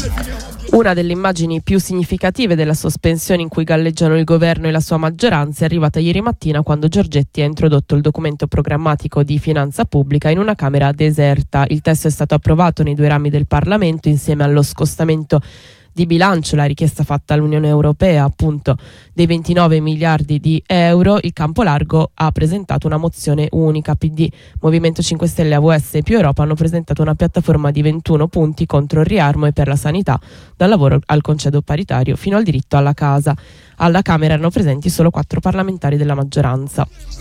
Una delle immagini più significative della sospensione in cui galleggiano il governo e la sua maggioranza è arrivata ieri mattina, quando Giorgetti ha introdotto il documento programmatico di finanza pubblica in una Camera deserta. Il testo è stato approvato nei due rami del Parlamento insieme allo scostamento di bilancio, la richiesta fatta all'Unione Europea appunto dei 29 miliardi di euro. Il campo largo ha presentato una mozione unica. PD, Movimento 5 Stelle, AVS e Più Europa hanno presentato una piattaforma di 21 punti contro il riarmo e per la sanità, dal lavoro al concedo paritario fino al diritto alla casa. Alla Camera erano presenti solo 4 parlamentari della maggioranza.